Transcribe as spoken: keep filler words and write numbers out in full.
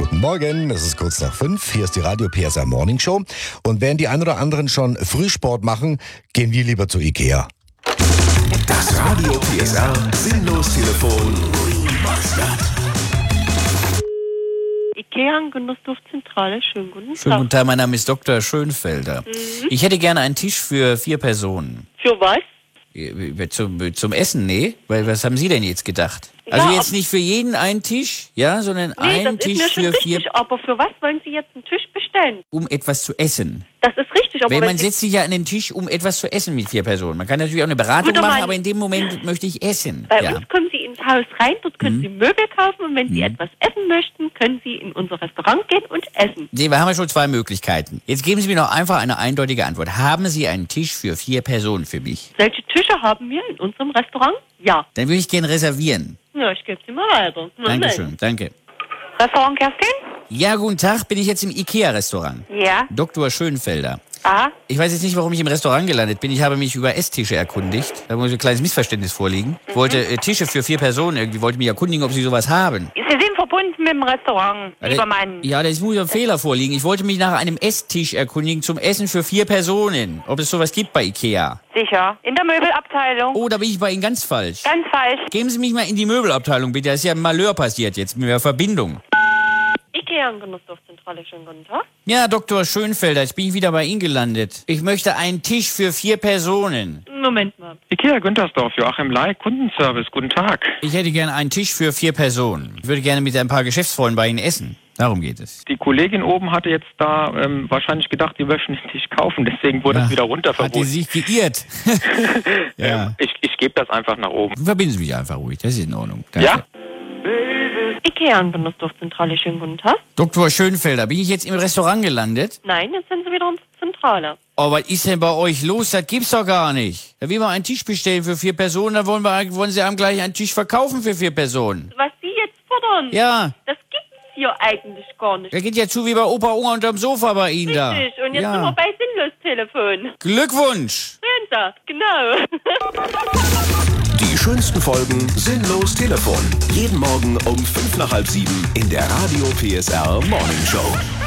Guten Morgen, es ist kurz nach fünf. Hier ist die Radio P S R Morning Show. Und während die ein oder anderen schon Frühsport machen, gehen wir lieber zu Ikea. Das Radio P S R Sinnlos-Telefon. Ikea Genussduftzentrale, schönen guten Tag. Schönen guten Tag, mein Name ist Doktor Schönfelder. Mhm. Ich hätte gerne einen Tisch für vier Personen. Für was? Zum, zum Essen, nee? Weil, was haben Sie denn jetzt gedacht? Also Ja, jetzt nicht für jeden einen Tisch, ja, sondern Nee, einen das Tisch ist mir schon für richtig, vier, aber für was wollen Sie jetzt einen Tisch bestellen? um etwas zu essen. Das ist richtig, aber Weil wenn man Sie... setzt sich ja an den Tisch, um etwas zu essen mit vier Personen. Man kann natürlich auch eine Beratung Gut, aber machen, mein- aber in dem Moment möchte ich essen. Bei ja. uns kommen Sie ins Haus rein, dort können Mhm. Sie Möbel kaufen und wenn Sie etwas essen möchten, können Sie in unser Restaurant gehen und essen. Nee, wir haben ja schon zwei Möglichkeiten. Jetzt geben Sie mir noch einfach eine eindeutige Antwort. Haben Sie einen Tisch für vier Personen für mich? Solche Tische haben wir in unserem Restaurant? Ja. Dann würde ich gerne reservieren. Ja, ich gebe Sie mal weiter. Moment. Dankeschön, danke. Restaurant Kerstin? Ja, guten Tag, bin ich jetzt im Ikea-Restaurant. Ja. Doktor Schönfelder. Aha. Ich weiß jetzt nicht, warum ich im Restaurant gelandet bin. Ich habe mich über Esstische erkundigt. Da muss ein kleines Missverständnis vorliegen. Ich wollte äh, Tische für vier Personen. Irgendwie wollte mich erkundigen, ob Sie sowas haben. Sie sind verbunden mit dem Restaurant, Ja, lieber da- Mann. Ja, da muss ein Fehler vorliegen. Ich wollte mich nach einem Esstisch erkundigen zum Essen für vier Personen. Ob es sowas gibt bei Ikea. Sicher. In der Möbelabteilung. Oh, da bin ich bei Ihnen ganz falsch. Ganz falsch. Geben Sie mich mal in die Möbelabteilung, bitte. Da ist ja ein Malheur passiert jetzt mit der Verbindung. Ikea Genussduftzentrale, schönen guten Tag. Ja, Doktor Schönfelder, jetzt bin ich wieder bei Ihnen gelandet. Ich möchte einen Tisch für vier Personen. Moment mal. Ikea Güntersdorf, Joachim Lai, Kundenservice, guten Tag. Ich hätte gerne einen Tisch für vier Personen. Ich würde gerne mit ein paar Geschäftsfreunden bei Ihnen essen. Darum geht es. Die Kollegin oben hatte jetzt da ähm, wahrscheinlich gedacht, die möchten den Tisch kaufen, deswegen wurde es wieder runter Hat die verboten. sich geirrt? Ja. Ähm, ich ich gebe das einfach nach oben. Verbinden Sie mich einfach ruhig, das ist in Ordnung. Danke. Ja? Ikea Genussduftzentrale, schönen guten Tag. Doktor Schönfelder, bin ich jetzt im Restaurant gelandet? Nein, jetzt sind Sie wieder unsere Zentrale. Oh, was ist denn bei euch los? Das gibt's doch gar nicht. Da will man einen Tisch bestellen für vier Personen, dann wollen, wir, wollen Sie einem gleich einen Tisch verkaufen für vier Personen. Was Sie jetzt fordern, Ja, das gibt's hier eigentlich gar nicht. der geht ja zu wie bei Opa Unger unterm Sofa bei Ihnen da. Richtig, und jetzt ja. sind wir bei Sinnlos-Telefon. Glückwunsch! Sehen Sie, genau. Die schönsten Folgen Sinnlos Telefon. Jeden Morgen um fünf nach halb sieben in der Radio P S R Morning Show.